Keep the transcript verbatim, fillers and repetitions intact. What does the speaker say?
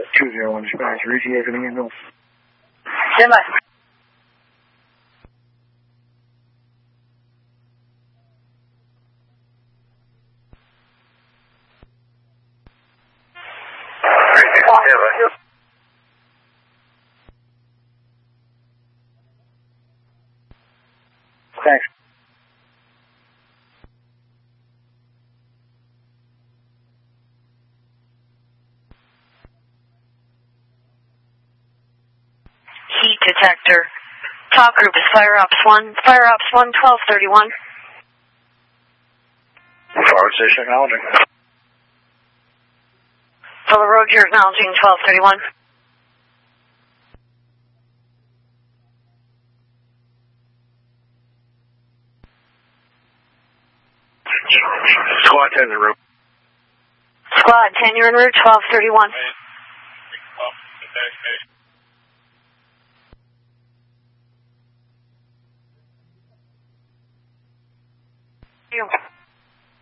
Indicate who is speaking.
Speaker 1: two zero one dispatch, R G A for the ambulance.
Speaker 2: Stand by.
Speaker 1: Thanks.
Speaker 2: Heat detector. Talk group is Fire Ops one. Fire Ops one, twelve thirty-one.
Speaker 1: Forward station acknowledging.
Speaker 2: Fuller Road, you're acknowledging twelve thirty-one.
Speaker 1: Squad ten en route.
Speaker 2: Squad ten, you're en route, twelve thirty-one.
Speaker 3: Hey, up,